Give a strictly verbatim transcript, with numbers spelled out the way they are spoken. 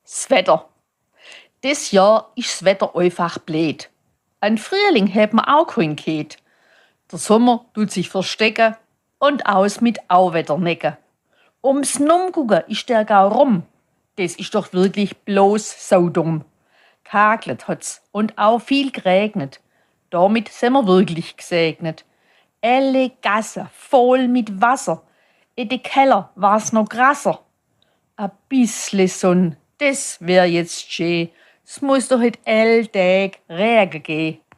Das Wetter. Dieses Jahr ist das Wetter einfach blöd. Ein Frühling hat man auch keinen gehabt. Der Sommer tut sich verstecken und aus mit Auwetternecken. Ums Numgucken ist der Gau rum. Das ist doch wirklich bloß so dumm. Gehagelt hat's und auch viel geregnet. Damit sind wir wirklich gesegnet. Alle Gassen voll mit Wasser. In den Keller war's noch krasser. A bissle Sonn, das wär jetzt schön. Es muss doch heute all Tag Regen gehen.